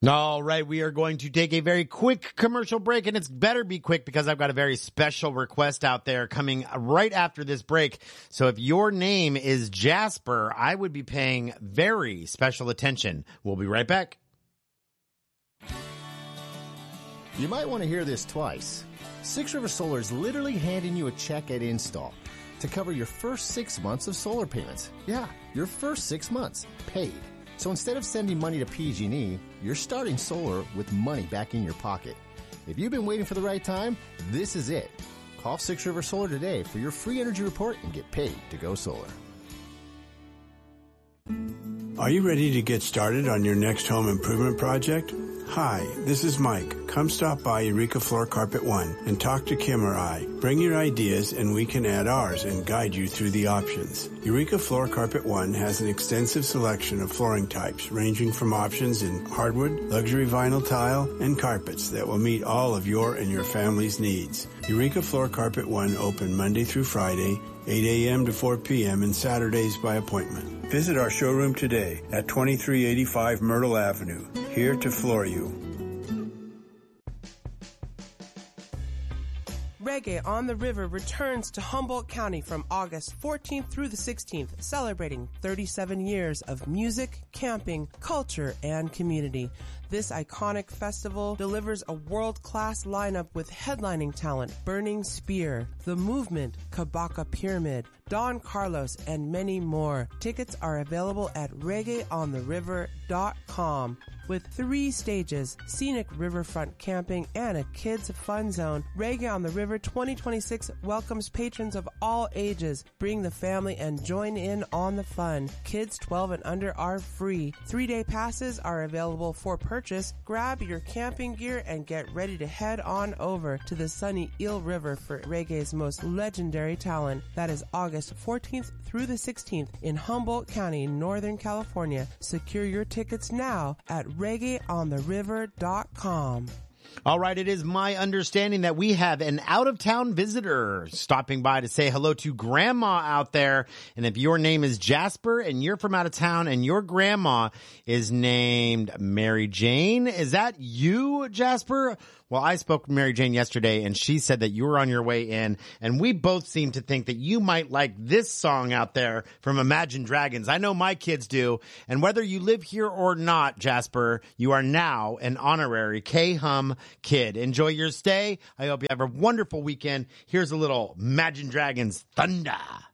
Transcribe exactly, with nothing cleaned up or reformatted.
All right, we are going to take a very quick commercial break, and it's better be quick because I've got a very special request out there coming right after this break. So if your name is Jasper, I would be paying very special attention. We'll be right back. You might want to hear this twice. Six River Solar is literally handing you a check at install to cover your first six months of solar payments. Yeah, your first six months paid. So instead of sending money to P G and E, you're starting solar with money back in your pocket. If you've been waiting for the right time, this is it. Call Six River Solar today for your free energy report and get paid to go solar. Are you ready to get started on your next home improvement project? Hi, this is Mike. Come stop by Eureka Floor Carpet One and talk to Kim or I. Bring your ideas and we can add ours and guide you through the options. Eureka Floor Carpet One has an extensive selection of flooring types ranging from options in hardwood, luxury vinyl tile, and carpets that will meet all of your and your family's needs. Eureka Floor Carpet One open Monday through Friday, eight a.m. to four p.m. and Saturdays by appointment. Visit our showroom today at twenty-three eighty-five Myrtle Avenue, here to floor you. Reggae on the River returns to Humboldt County from August fourteenth through the sixteenth, celebrating thirty-seven years of music, camping, culture, and community. This iconic festival delivers a world-class lineup with headlining talent Burning Spear, The Movement, Kabaka Pyramid, Don Carlos, and many more. Tickets are available at reggae on the river dot com. With three stages, scenic riverfront camping, and a kids' fun zone, Reggae on the River twenty twenty-six welcomes patrons of all ages. Bring the family and join in on the fun. Kids twelve and under are free. Three-day passes are available for purchase. Grab your camping gear and get ready to head on over to the sunny Eel River for Reggae's most legendary talent. That is August fourteenth through the sixteenth in Humboldt County, Northern California. Secure your tickets now at reggae on the river dot com. All right, it is my understanding that we have an out-of-town visitor stopping by to say hello to Grandma out there. And if your name is Jasper and you're from out of town and your grandma is named Mary Jane, is that you, Jasper? Well, I spoke with Mary Jane yesterday, and she said that you were on your way in, and we both seem to think that you might like this song out there from Imagine Dragons. I know my kids do, and whether you live here or not, Jasper, you are now an honorary K-Hum kid. Enjoy your stay. I hope you have a wonderful weekend. Here's a little Imagine Dragons Thunder.